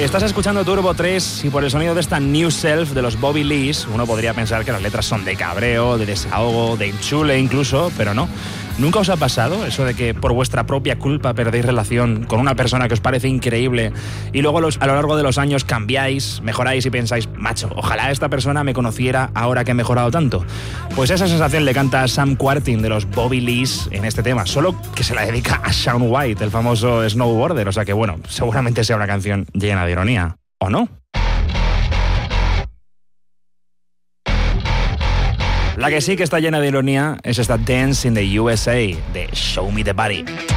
Estás escuchando Turbo 3 y por el sonido de esta New Self de los Bobby Lees, uno podría pensar que las letras son de cabreo, de desahogo, de enchule incluso, pero no. ¿Nunca os ha pasado eso de que por vuestra propia culpa perdéis relación con una persona que os parece increíble y luego a lo largo de los años cambiáis, mejoráis y pensáis, macho, ojalá esta persona me conociera ahora que he mejorado tanto? Pues esa sensación le canta Sam Quartin de los Bobby Lees en este tema, solo que se la dedica a Shaun White, el famoso snowboarder, o sea que bueno, seguramente sea una canción llena de ironía, ¿o no? La que sí que está llena de ironía es esta Dance in the USA de Show Me the Body.